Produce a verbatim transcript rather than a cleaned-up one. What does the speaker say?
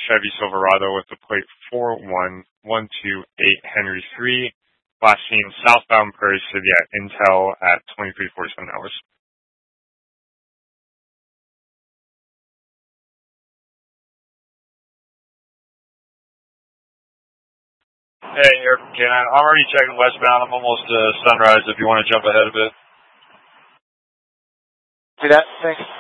Chevy Silverado with the plate four one one two eight Henry three, last seen southbound Prairie City at Intel at twenty-three forty-seven hours. Hey, Air from K nine. I'm already checking westbound. I'm almost to Sunrise if you want to jump ahead a bit. Do that. Thanks.